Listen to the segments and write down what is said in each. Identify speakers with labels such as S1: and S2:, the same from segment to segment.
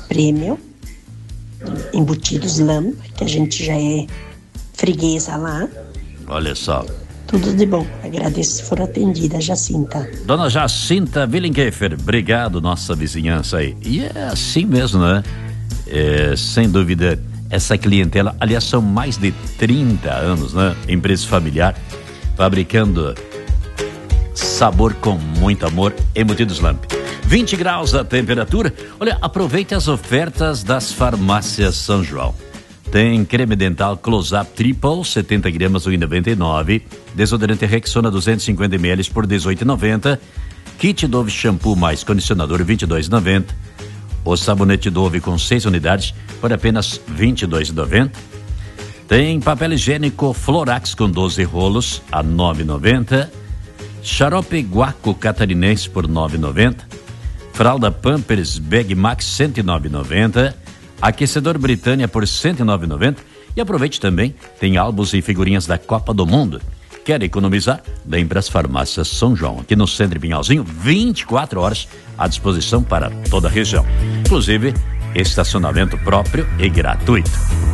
S1: Prêmio, embutidos Lam, que a gente já é freguesa lá.
S2: Olha só.
S1: Tudo de bom. Agradeço se for atendida, Jacinta.
S2: Dona Jacinta Willingheffer, obrigado, nossa vizinhança aí. E é assim mesmo, né? Sem dúvida, essa clientela, aliás, são mais de 30 anos, né? Empresa familiar, fabricando sabor com muito amor, embutidos Lamp. 20 graus a temperatura. Olha, aproveite as ofertas das farmácias São João. Tem creme dental Close-Up Triple, 70 gramas, R$ 1,99. Desodorante Rexona, 250 ml por R$ 18,90. Kit Dove Shampoo mais condicionador, R$ 22,90. O sabonete Dove com 6 unidades por apenas R$ 22,90. Tem papel higiênico Florax com 12 rolos a R$ 9,90. Xarope Guaco catarinense por R$ 9,90. Fralda Pampers Bag Max, R$ 109,90. Aquecedor Britânia por R$ 109,90. E aproveite também, tem álbuns e figurinhas da Copa do Mundo. Quer economizar? Vem para as farmácias São João, aqui no Centro Pinhalzinho, 24 horas à disposição para toda a região. Inclusive, estacionamento próprio e gratuito.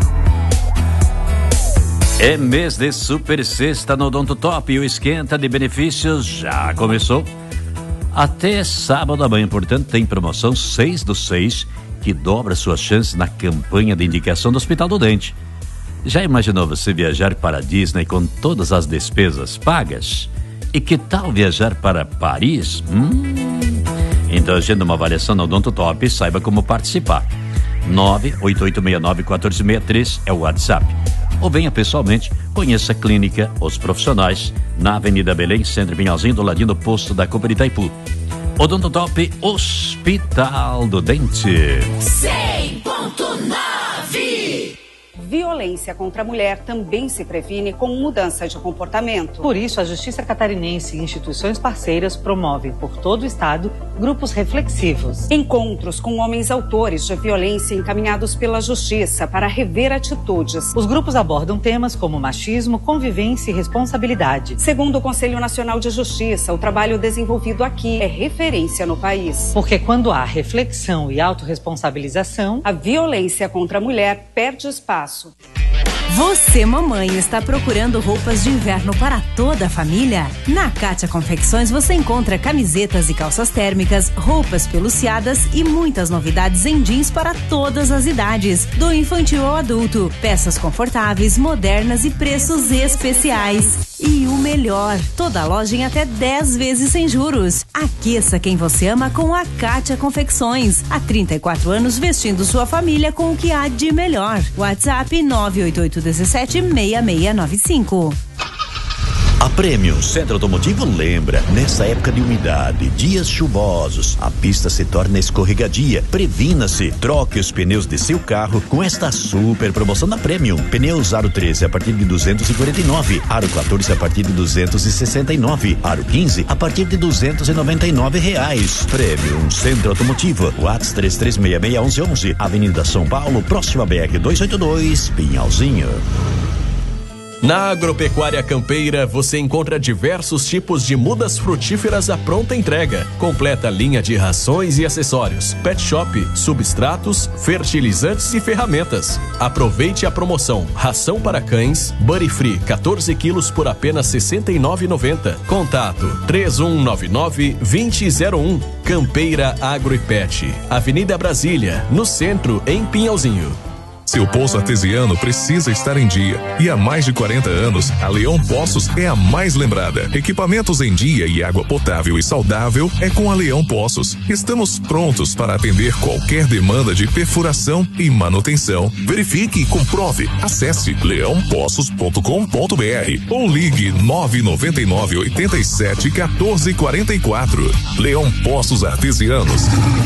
S2: É mês de Super Sexta no Odonto Top e o esquenta de benefícios já começou. Até sábado amanhã, portanto, tem promoção 6/6, que dobra suas chances na campanha de indicação do Hospital do Dente. Já imaginou você viajar para a Disney com todas as despesas pagas? E que tal viajar para Paris? Então agenda uma avaliação no Odonto Top e saiba como participar. 988691463 é o WhatsApp. Ou venha pessoalmente, conheça a clínica, os profissionais, na Avenida Belém, Centro Pinhalzinho, do ladinho do posto da Cooper Itaipu. Odonto Top, Hospital do Dente.
S3: 100.9. Violência contra a mulher também se previne com mudança de comportamento.
S4: Por isso, a Justiça Catarinense e instituições parceiras promovem por todo o estado grupos reflexivos.
S3: Encontros com homens autores de violência encaminhados pela Justiça para rever atitudes.
S4: Os grupos abordam temas como machismo, convivência e responsabilidade.
S3: Segundo o Conselho Nacional de Justiça, o trabalho desenvolvido aqui é referência no país.
S4: Porque quando há reflexão e autorresponsabilização,
S3: a violência contra a mulher perde espaço.
S5: Você, mamãe, está procurando roupas de inverno para toda a família? Na Kátia Confecções você encontra camisetas e calças térmicas, roupas peluciadas e muitas novidades em jeans para todas as idades, do infantil ao adulto, peças confortáveis, modernas e preços especiais. E o melhor, toda a loja em até 10 vezes sem juros. Aqueça quem você ama com a Kátia Confecções. Há 34 anos vestindo sua família com o que há de melhor. WhatsApp 988176695.
S6: A Prêmio Centro Automotivo lembra, nessa época de umidade, dias chuvosos, a pista se torna escorregadia. Previna-se, troque os pneus de seu carro com esta super promoção da Premium. Pneus Aro 13 a partir de 249, Aro 14 a partir de 269, Aro 15 a partir de R$299. Premium Centro Automotivo, WhatsApp 33661111, Avenida São Paulo, próxima a BR 282, Pinhalzinho.
S7: Na Agropecuária Campeira você encontra diversos tipos de mudas frutíferas à pronta entrega. Completa linha de rações e acessórios, pet shop, substratos, fertilizantes e ferramentas. Aproveite a promoção ração para cães, Buddy Free 14 quilos por apenas R$ 69,90. Contato 3199-2001. Campeira Agro e Pet, Avenida Brasília, no centro, em Pinhalzinho.
S8: Seu poço artesiano precisa estar em dia. E há mais de 40 anos, a Leão Poços é a mais lembrada. Equipamentos em dia e água potável e saudável é com a Leão Poços. Estamos prontos para atender qualquer demanda de perfuração e manutenção. Verifique e comprove. Acesse leãopoços.com.br ou ligue 999 87 14 44. Leão Poços Artesianos.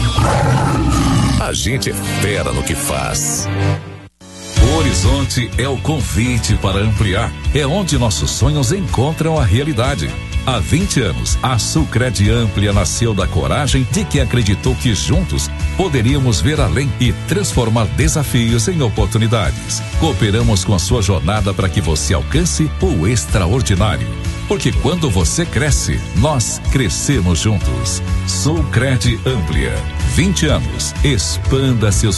S8: A gente é fera no que faz.
S9: O Horizonte é o convite para ampliar. É onde nossos sonhos encontram a realidade. Há 20 anos, a Sulcred Amplia nasceu da coragem de quem acreditou que juntos poderíamos ver além e transformar desafios em oportunidades. Cooperamos com a sua jornada para que você alcance o extraordinário. Porque quando você cresce, nós crescemos juntos. Sulcred Amplia. 20 anos. Expanda seus